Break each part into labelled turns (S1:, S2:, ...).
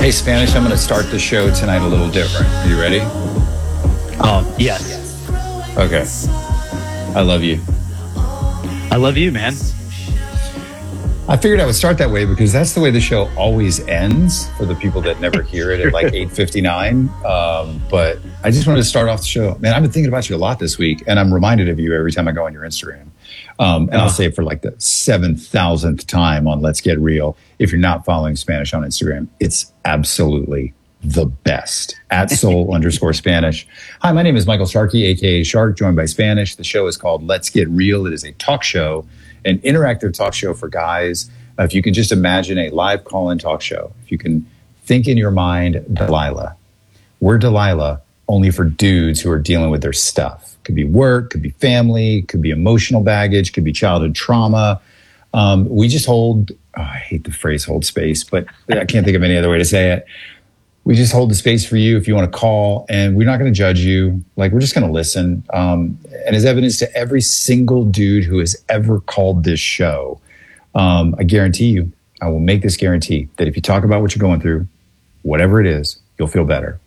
S1: Hey, Spanish, I'm going to start the show tonight a little different. Are you ready?
S2: Oh, yes.
S1: Okay. I love you.
S2: I love you, man.
S1: I figured I would start that way because that's the way the show always ends for the people that never hear it at like 8:59. But I just wanted to start off the show. Man, I've been thinking about you a lot this week, and I'm reminded of you every time I go on your Instagram. And I'll say it for like the 7,000th time on Let's Get Real. If you're not following Spanish on Instagram, it's absolutely the best. At Soul_Spanish. Hi, my name is Michael Sharkey, aka Shark, joined by Spanish. The show is called Let's Get Real. It is a talk show, an interactive talk show for guys. If you can just imagine a live call-in talk show, if you can think in your mind, Delilah. We're Delilah only for dudes who are dealing with their stuff. Could be work, could be family, could be emotional baggage, could be childhood trauma. We just hold, I hate the phrase hold space, but I can't think of any other way to say it. We just hold the space for you if you want to call, and we're not going to judge you. Like, we're just going to listen. And as evidence to every single dude who has ever called this show, I guarantee you, I will make this guarantee that if you talk about what you're going through, whatever it is, you'll feel better.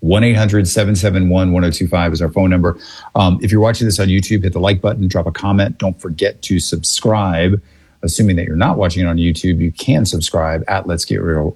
S1: 1-800-771-1025 is our phone number. If you're watching this on YouTube, hit the like button, drop a comment. Don't forget to subscribe. Assuming that you're not watching it on YouTube, you can subscribe at Let's Get Real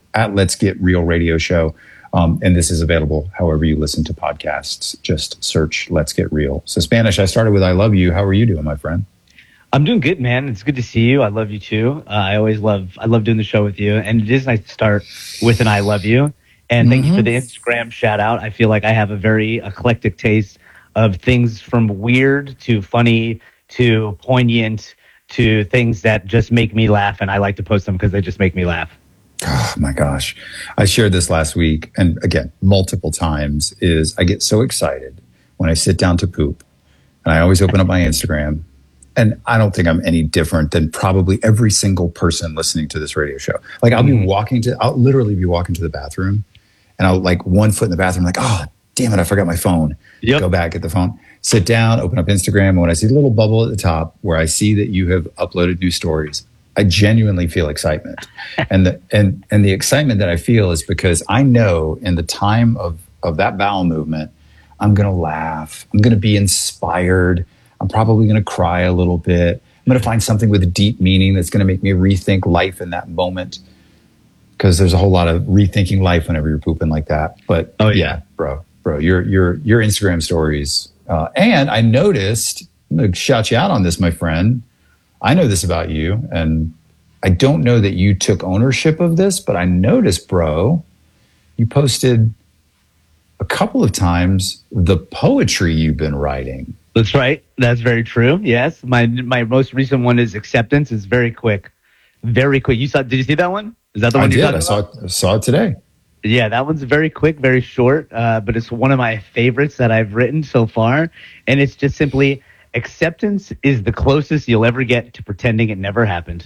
S1: Radio Show. And this is available however you listen to podcasts. Just search Let's Get Real. So Spanish, I started with I love you. How are you doing, my friend?
S2: I'm doing good, man. It's good to see you. I love you too. I love doing the show with you. And it is nice to start with an I love you. And thank you for the Instagram shout out. I feel like I have a very eclectic taste of things from weird to funny to poignant to things that just make me laugh. And I like to post them because they just make me laugh.
S1: Oh my gosh. I shared this last week, and again, multiple times, is I get so excited when I sit down to poop, and I always open up my Instagram, and I don't think I'm any different than probably every single person listening to this radio show. Like, I'll literally be walking to the bathroom, and I'll like one foot in the bathroom, like, oh, damn it, I forgot my phone.
S2: Yep.
S1: Go back, get the phone, sit down, open up Instagram, and when I see the little bubble at the top where I see that you have uploaded new stories, I genuinely feel excitement. And the excitement that I feel is because I know in the time of that bowel movement, I'm going to laugh. I'm going to be inspired. I'm probably going to cry a little bit. I'm going to find something with a deep meaning that's going to make me rethink life in that moment. Because there's a whole lot of rethinking life whenever you're pooping like that. But yeah, bro, your Instagram stories. And I noticed, I'm going to shout you out on this, my friend. I know this about you, and I don't know that you took ownership of this, but I noticed, bro, you posted a couple of times the poetry you've been writing.
S2: That's right. That's very true. Yes. My most recent one is Acceptance. It's very quick. Very quick. Did you see that one? Is that the one you
S1: did. I saw it today.
S2: Yeah, that one's very quick, very short, but it's one of my favorites that I've written so far. And it's just simply, acceptance is the closest you'll ever get to pretending it never happened.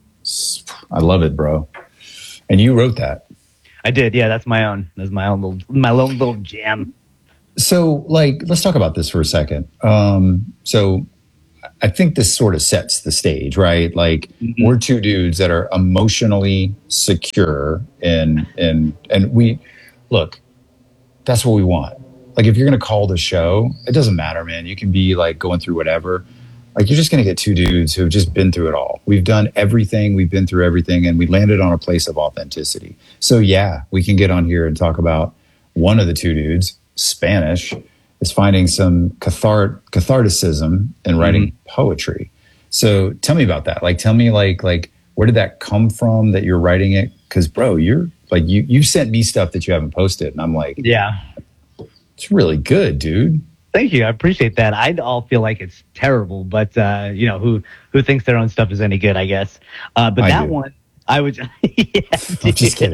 S1: I love it, bro. And you wrote that.
S2: I did. Yeah, that's my own. That's my own little jam.
S1: So, like, let's talk about this for a second. So I think this sort of sets the stage, right? Like, we're two dudes that are emotionally secure and we look, that's what we want. Like, if you're going to call the show, it doesn't matter, man. You can be like going through whatever. Like, you're just going to get two dudes who've just been through it all. We've done everything. We've been through everything, and we landed on a place of authenticity. So yeah, we can get on here and talk about one of the two dudes, Spanish, is finding some catharticism in writing poetry. So tell me about that. Like, tell me like where did that come from that you're writing it? Because bro, you're like, you sent me stuff that you haven't posted, and I'm like,
S2: yeah.
S1: It's really good, dude.
S2: Thank you. I appreciate that. I all feel like it's terrible, but who thinks their own stuff is any good, I guess. But that one, I would. Yeah,
S1: I'm just kidding.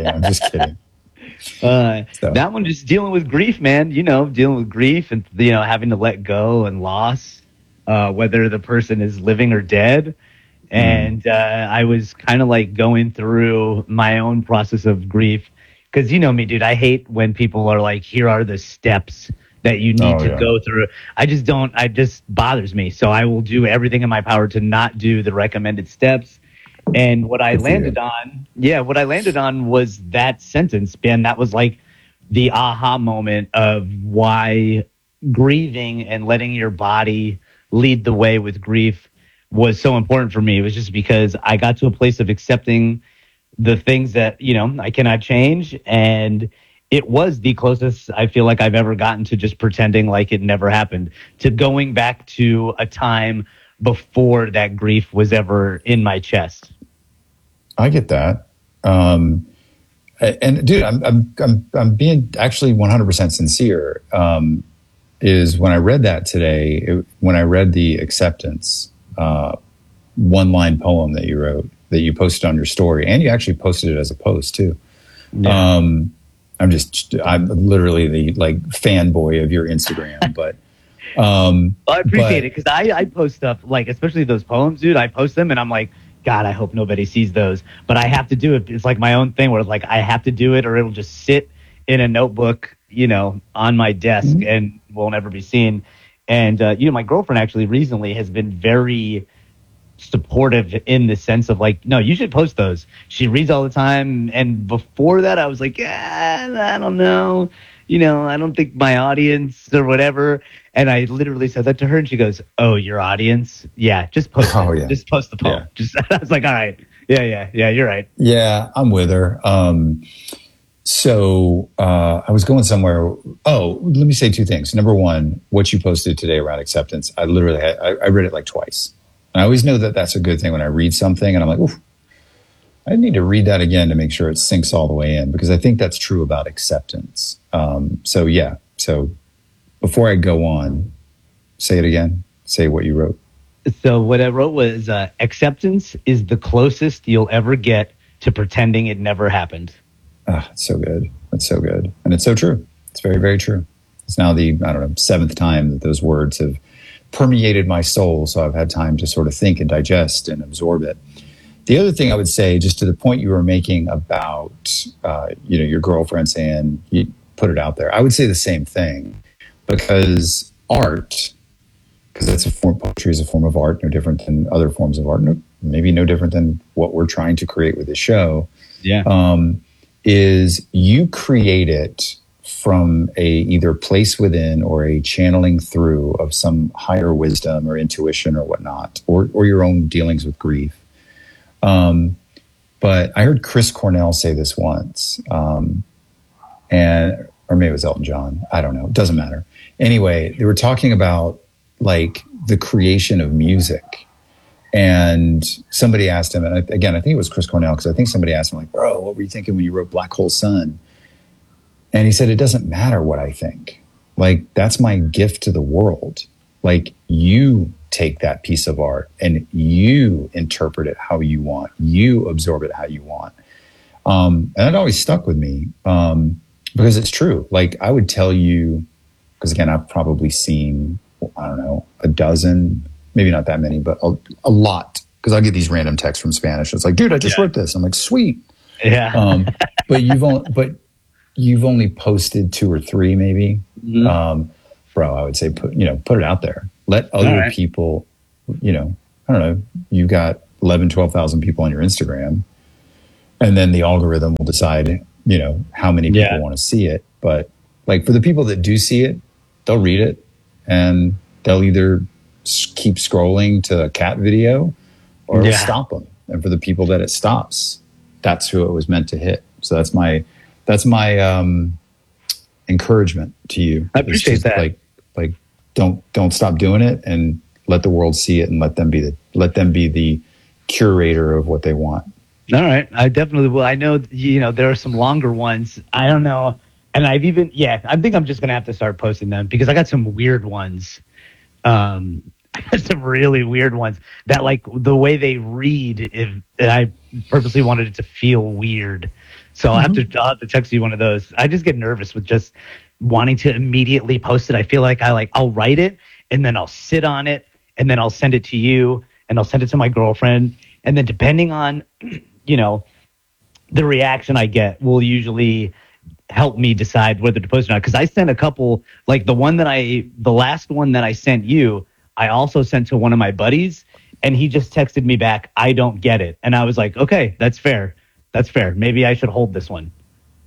S2: That one, just dealing with grief, man. Dealing with grief and having to let go and loss, whether the person is living or dead. And I was kind of like going through my own process of grief. Because you know me, dude, I hate when people are like, here are the steps that you need to go through. It just bothers me. So I will do everything in my power to not do the recommended steps. And what I
S1: Good for you.
S2: what I landed on was that sentence, Ben. That was like the aha moment of why grieving and letting your body lead the way with grief was so important for me. It was just because I got to a place of accepting the things that, I cannot change. And it was the closest I feel like I've ever gotten to just pretending like it never happened, to going back to a time before that grief was ever in my chest.
S1: I get that. And dude, I'm being actually 100% sincere. Is when I read that today, when I read the acceptance, one line poem that you wrote, that you posted on your story, and you actually posted it as a post too. Yeah. I'm literally the like fanboy of your Instagram, but
S2: well, I appreciate it, because I post stuff like, especially those poems, dude. I post them and I'm like, God, I hope nobody sees those, but I have to do it. It's like my own thing where it's like I have to do it, or it'll just sit in a notebook, on my desk and will never be seen. And my girlfriend actually recently has been very supportive in the sense of like, no, you should post those. She reads all the time, and before that, I was like, yeah, I don't know, I don't think my audience or whatever. And I literally said that to her, and she goes, "Oh, your audience? Yeah, just post it. Yeah. Just post the poem." Yeah. I was like, "All right, yeah, you're right."
S1: Yeah, I'm with her. So I was going somewhere. Oh, let me say two things. Number one, what you posted today around acceptance, I literally I read it like twice. And I always know that that's a good thing when I read something, and I'm like, oof, I need to read that again to make sure it sinks all the way in, because I think that's true about acceptance. So before I go on, say it again. Say what you wrote.
S2: So what I wrote was, acceptance is the closest you'll ever get to pretending it never happened.
S1: It's so good. It's so good. And it's so true. It's very, very true. It's now the, 7th time that those words have permeated my soul. So I've had time to sort of think and digest and absorb it. The other thing I would say, just to the point you were making about, your girlfriend saying you put it out there, I would say the same thing, because art, because that's a form, poetry is a form of art, no different than other forms of art, maybe no different than what we're trying to create with this show.
S2: Yeah.
S1: Is you create it from a either place within or a channeling through of some higher wisdom or intuition or whatnot, or your own dealings with grief. But I heard Chris Cornell say this once, or maybe it was Elton John. I don't know. It doesn't matter. Anyway, they were talking about like the creation of music. And somebody asked him, and again, I think it was Chris Cornell, because I think somebody asked him, like, bro, what were you thinking when you wrote Black Hole Sun? And he said, it doesn't matter what I think. Like, that's my gift to the world. Like, you take that piece of art and you interpret it how you want. You absorb it how you want. And it always stuck with me, because it's true. Like, I would tell you, because again, I've probably seen, I don't know, a dozen, maybe not that many, but a lot. Because I'll get these random texts from Spanish. It's like, dude, I just wrote this. I'm like, sweet.
S2: Yeah.
S1: But you've only posted 2 or 3, maybe.
S2: Mm-hmm.
S1: Bro, I would say put it out there. Let other people, I don't know, you got 11, 12,000 people on your Instagram, and then the algorithm will decide, how many people want to see it. But like, for the people that do see it, they'll read it and they'll either keep scrolling to a cat video or it'll stop them. And for the people that it stops, that's who it was meant to hit. So that's my encouragement to you.
S2: I appreciate that.
S1: Like don't stop doing it, and let the world see it, and let them be the curator of what they want.
S2: All right. I definitely will. I know, there are some longer ones. I don't know. And I think I'm just going to have to start posting them, because I got some weird ones. I got some really weird ones that, like, the way they read, I purposely wanted it to feel weird. So I'll have to text you one of those. I just get nervous with just wanting to immediately post it. I feel like I'll write it, and then I'll sit on it, and then I'll send it to you, and I'll send it to my girlfriend. And then depending on, the reaction I get will usually help me decide whether to post or not. Because I sent a couple, like the last one that I sent you, I also sent to one of my buddies, And he just texted me back, "I don't get it." And I was like, okay, that's fair. That's fair. Maybe I should hold this one.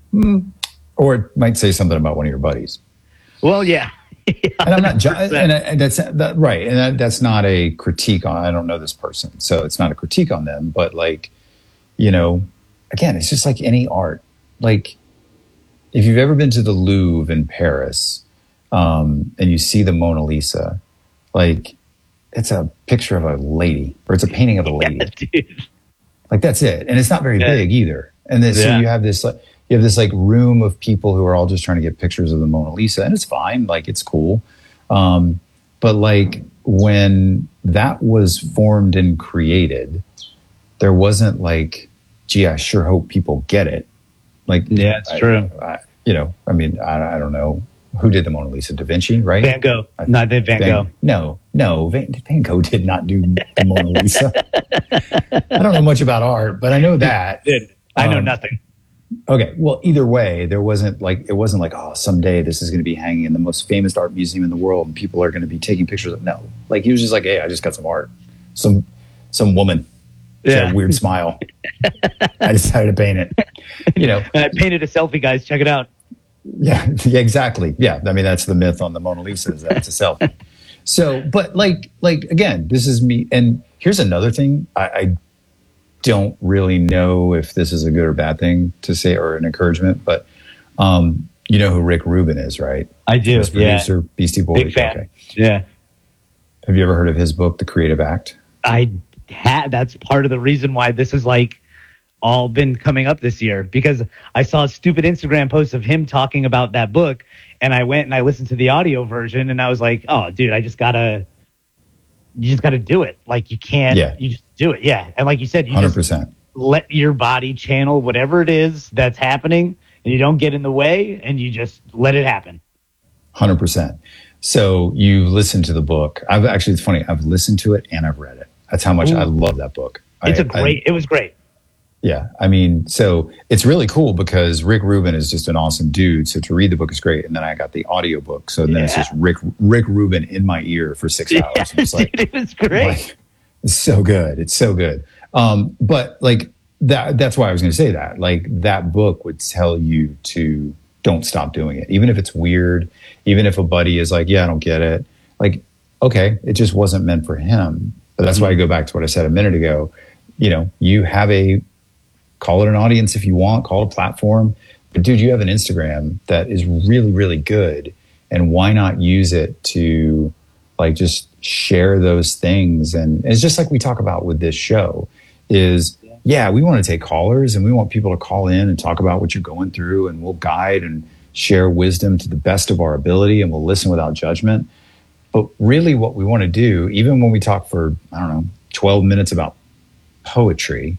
S1: Or it might say something about one of your buddies.
S2: Well, yeah.
S1: And I'm not, and that's that, right. And that's not a critique on, I don't know this person. So it's not a critique on them, but like, you know, again, it's just like any art. Like if you've ever been to the Louvre in Paris, and you see the Mona Lisa, like it's a picture of a lady, or it's a painting of a lady.
S2: Yeah, dude.
S1: Like that's it. And it's not very big either. And then so you have this like room of people who are all just trying to get pictures of the Mona Lisa, and it's fine. Like it's cool. But like when that was formed and created, there wasn't like, gee, I sure hope people get it. Like,
S2: yeah, it's true.
S1: I mean, I don't know who did the Mona Lisa. Da Vinci, right?
S2: Van Gogh. Not Van Gogh.
S1: No, Van Gogh did not do the Mona Lisa. I don't know much about art, but I know that.
S2: I know nothing.
S1: Okay, well, either way, it wasn't like, oh, someday this is going to be hanging in the most famous art museum in the world, and people are going to be taking pictures of. No, like he was just like, hey, I just got some art, some woman. She had a weird smile. I decided to paint it. You know,
S2: I painted a selfie, guys. Check it out.
S1: Yeah, exactly. Yeah, I mean that's the myth on the Mona Lisa, is that it's a selfie. So, but like again, this is me. And here's another thing. I don't really know if this is a good or bad thing to say or an encouragement, but you know who Rick Rubin is, right?
S2: I do.
S1: His producer, Beastie Boys.
S2: Big fan.
S1: Okay.
S2: Yeah.
S1: Have you ever heard of his book, The Creative Act?
S2: I had. That's part of the reason why this is like all been coming up this year, because I saw a stupid Instagram post of him talking about that book, and I went and I listened to the audio version, and I was like, oh, dude, you just gotta do it. Like you can't.
S1: Yeah.
S2: You just do it. Yeah. And like you said, you
S1: 100%.
S2: just let your body channel whatever it is that's happening, and you don't get in the way, and you just let it happen.
S1: 100%. So you listen to the book. It's funny. I've listened to it and I've read it. That's how much I love that book.
S2: It was great.
S1: Yeah. I mean, so it's really cool because Rick Rubin is just an awesome dude. So to read the book is great. And then I got the audio book. So then it's just Rick Rubin in my ear for 6 hours.
S2: Yeah,
S1: it's like,
S2: dude, it was great.
S1: Like, it's so good. It's so good. But like that's why I was going to say that. Like that book would tell you to don't stop doing it. Even if it's weird, even if a buddy is like, yeah, I don't get it. Like, okay, it just wasn't meant for him. But that's why I go back to what I said a minute ago. You know, you have call it an audience if you want, call it a platform. But dude, you have an Instagram that is really, really good. And why not use it to like just share those things? And it's just like we talk about with this show is, yeah, we want to take callers and we want people to call in and talk about what you're going through, and we'll guide and share wisdom to the best of our ability, and we'll listen without judgment. But really what we want to do, even when we talk for, 12 minutes about poetry,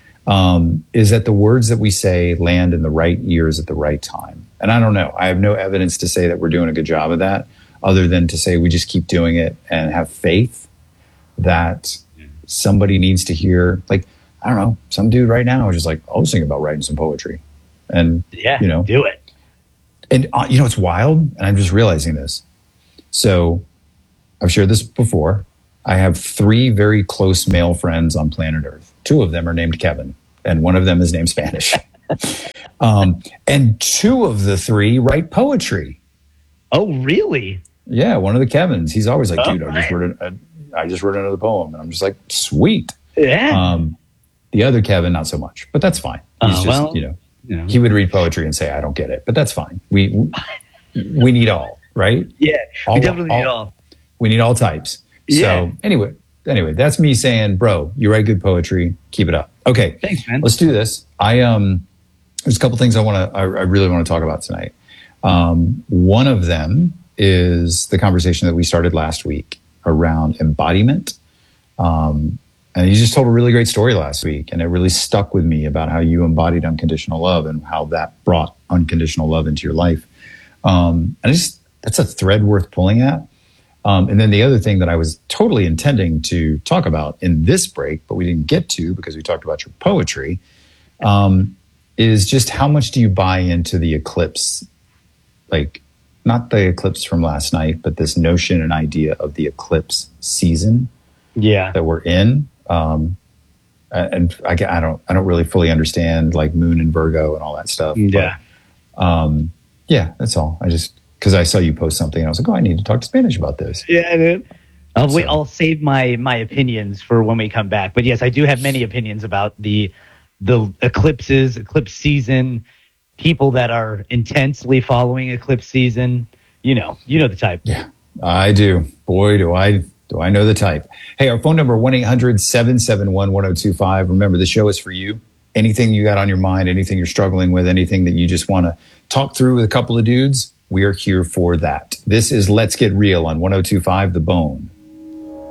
S1: is that the words that we say land in the right ears at the right time. And I don't know. I have no evidence to say that we're doing a good job of that, other than to say we just keep doing it and have faith that somebody needs to hear. Like, I don't know, some dude right now is just like, I was thinking about writing some poetry. And,
S2: do it.
S1: And, it's wild. And I'm just realizing this. So I've shared this before. I have 3 very close male friends on planet Earth. 2 of them are named Kevin, and one of them is named Spanish. And 2 of the 3 write poetry.
S2: Oh, really?
S1: Yeah, one of the Kevins. He's always like, dude, I just wrote another poem. And I'm just like, sweet.
S2: Yeah.
S1: The other Kevin, not so much, but that's fine. He's just, he would read poetry and say, I don't get it, but that's fine. We need all, right?
S2: Yeah, we definitely need all.
S1: We need all types.
S2: Yeah.
S1: So anyway, that's me saying, bro, you write good poetry. Keep it up. Okay.
S2: Thanks, man.
S1: Let's do this. There's a couple things I really want to talk about tonight. One of them is the conversation that we started last week around embodiment. And you just told a really great story last week, and it really stuck with me about how you embodied unconditional love and how that brought unconditional love into your life. And that's a thread worth pulling at. And then the other thing that I was totally intending to talk about in this break, but we didn't get to because we talked about your poetry, is just how much do you buy into the eclipse? Like, not the eclipse from last night, but this notion and idea of the eclipse season.
S2: Yeah.
S1: that we're in. And I don't really fully understand like Moon and Virgo and all that stuff.
S2: Yeah.
S1: But, yeah, that's all. Because I saw you post something and I was like, oh, I need to talk to Spanish about this.
S2: Yeah, dude. I'll save my opinions for when we come back. But yes, I do have many opinions about the eclipses, eclipse season, people that are intensely following eclipse season. You know the type.
S1: Yeah, I do. Boy, do I know the type. Hey, our phone number, 1-800-771-1025. Remember, the show is for you. Anything you got on your mind, anything you're struggling with, anything that you just want to talk through with a couple of dudes, we are here for that. This is Let's Get Real on 102.5 The Bone.